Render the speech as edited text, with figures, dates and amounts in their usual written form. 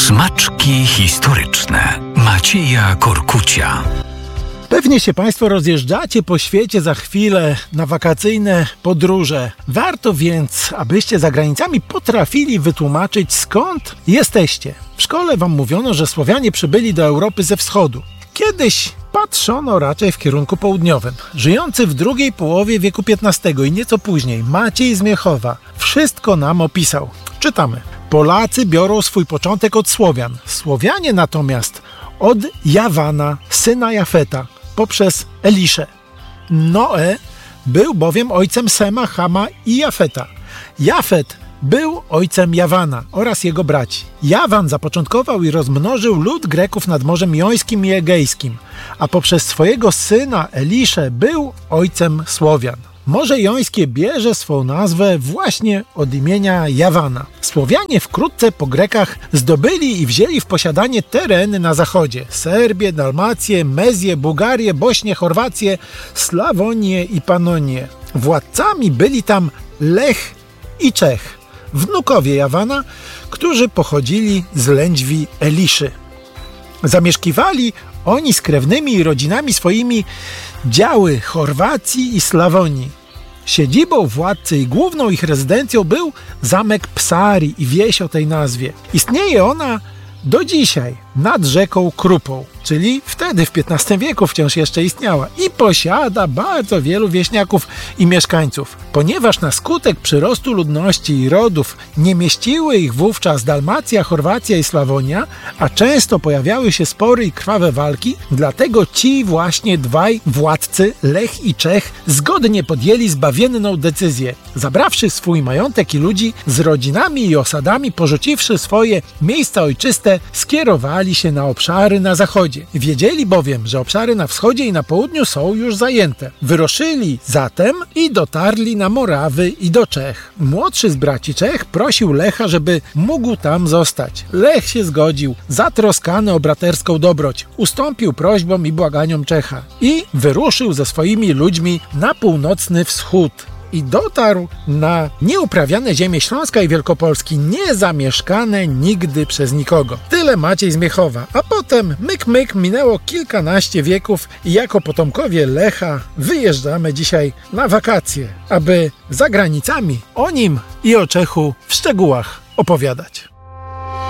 Smaczki historyczne Macieja Korkucia. Pewnie się Państwo rozjeżdżacie po świecie za chwilę na wakacyjne podróże. Warto więc, abyście za granicami potrafili wytłumaczyć, skąd jesteście. W szkole Wam mówiono, że Słowianie przybyli do Europy ze wschodu. Kiedyś patrzono raczej w kierunku południowym. Żyjący w drugiej połowie wieku XV i nieco później Maciej z Miechowa wszystko nam opisał. Czytamy. Polacy biorą swój początek od Słowian. Słowianie natomiast od Jawana, syna Jafeta, poprzez Eliszę. Noe był bowiem ojcem Sema, Chama i Jafeta. Jafet był ojcem Jawana oraz jego braci. Jawan zapoczątkował i rozmnożył lud Greków nad Morzem Jońskim i Egejskim, a poprzez swojego syna Eliszę był ojcem Słowian. Morze Jońskie bierze swą nazwę właśnie od imienia Jawana. Słowianie wkrótce po Grekach zdobyli i wzięli w posiadanie tereny na zachodzie. Serbię, Dalmację, Mezję, Bułgarię, Bośnię, Chorwację, Slawonię i Panonię. Władcami byli tam Lech i Czech, wnukowie Jawana, którzy pochodzili z lędźwi Eliszy. Zamieszkiwali oni z krewnymi i rodzinami swoimi działy Chorwacji i Slawonii. Siedzibą władcy i główną ich rezydencją był zamek Psari i wieś o tej nazwie. Istnieje ona do dzisiaj nad rzeką Krupą, czyli wtedy w XV wieku wciąż jeszcze istniała i posiada bardzo wielu wieśniaków i mieszkańców. Ponieważ na skutek przyrostu ludności i rodów nie mieściły ich wówczas Dalmacja, Chorwacja i Slawonia, a często pojawiały się spory i krwawe walki, dlatego ci właśnie dwaj władcy, Lech i Czech, zgodnie podjęli zbawienną decyzję. Zabrawszy swój majątek i ludzi, z rodzinami i osadami, porzuciwszy swoje miejsca ojczyste, skierowali się na obszary na zachodzie. Wiedzieli bowiem, że obszary na wschodzie i na południu są już zajęte. Wyruszyli zatem i dotarli na Morawy i do Czech. Młodszy z braci Czech prosił Lecha, żeby mógł tam zostać. Lech się zgodził, zatroskany o braterską dobroć. Ustąpił prośbom i błaganiom Czecha i wyruszył ze swoimi ludźmi na północny wschód. I dotarł na nieuprawiane ziemie Śląska i Wielkopolski, niezamieszkane nigdy przez nikogo. Tyle Maciej z Miechowa. A potem myk, minęło kilkanaście wieków i jako potomkowie Lecha wyjeżdżamy dzisiaj na wakacje, aby za granicami o nim i o Czechu w szczegółach opowiadać.